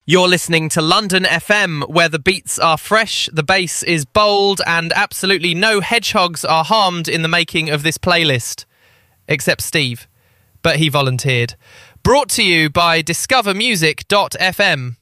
You're listening to London FM, where the beats are fresh, the bass is bold, and absolutely no hedgehogs are harmed in the making of this playlist. Except Steve. But he volunteered. Brought to you by discovermusic.fm.